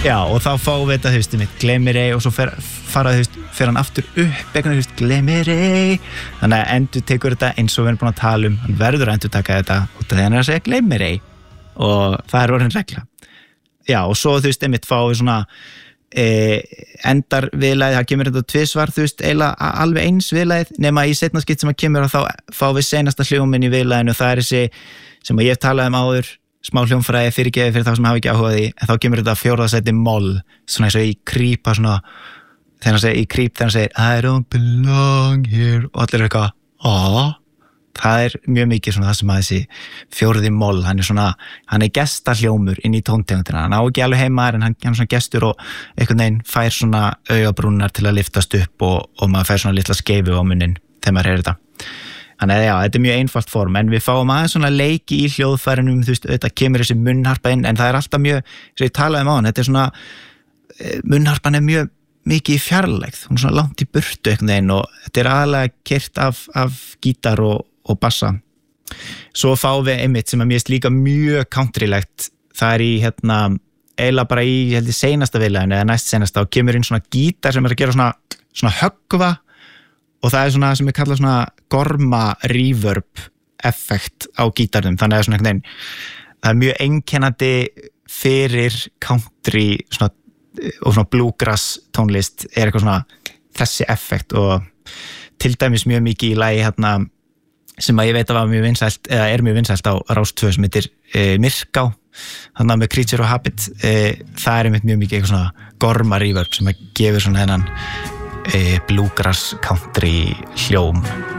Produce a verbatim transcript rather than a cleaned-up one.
Já, og þá fáum við þetta, þú veist, mitt Glemirei og svo fer, fara, þú veist, fer hann aftur upp eitthvað, þú veist, Glemirei þannig að endur tekur þetta eins og við erum búin að tala um hann verður að endur taka þetta út af því hann er að segja Glemirei og það er orðin regla Já, og svo, þú veist, einmitt fáum við svona e, endar viðlagið, það kemur þetta tvisvar, þú veist, eiginlega alveg eins viðlagið nema í seinna skipt sem að kemur og þá fáum við seinasta hljóminn í viðlaginu og það er þessi sem að ég talaði um áður smá hljómfræði fyrirgefi fyrir þá sem hafa ekki áhuga á því en þá kemur þetta fjórða sæti moll svona eins og í creepa svona þegar hann segir í creep þegar hann segir I don't belong here og allir er eitthvað aah það er mjög mikið svona það sem að þessi fjórði moll hann er svona hann er gestahljómur inn í tóntegundina hann á ekki alveg heima en hann, hann er svona gestur og einhvern veginn fær svona augabrúnar til að liftast upp og, og maður fær svona litla skeifu á munnin þegar maður heyrir þetta Þannig að já, þetta er mjög einfalt form, en við fáum aðeins svona leiki í hljóðfærinum, þú veist, auðvitað kemur þessi munnharpa inn, en það er alltaf mjög, sem ég talaði um á hann, þetta er svona, munnharpan er mjög mikið í fjarlægð, hún er svona langt í burtu einhvern veginn og þetta er aðalega keyrt af, af gítar og, og bassa. Svo fáum við einmitt sem að mér finnst líka mjög countrylegt, það er í hérna, eiginlega bara í, ég held ég, seinasta viðlaginu eða næst seinasta og kemur inn svona gítar sem er að gera svona, svona höggva og það er svona sem ég kalla svona gorma reverb effekt á gítarnum þannig að svona einhvern veginn það er mjög einkennandi fyrir country svona, og svona bluegrass tónlist er eitthvað svona þessi effekt og til dæmis mjög mikið í lagi hérna sem að ég veit að var mjög vinsælt eða er mjög vinsælt á Rás tvö sem heitir e, Myrká þannig að með Creature of Habit e, það er einmitt mjög mikið eitthvað svona gorma reverb sem að gefur svona þennan E, bluegrass country hljóm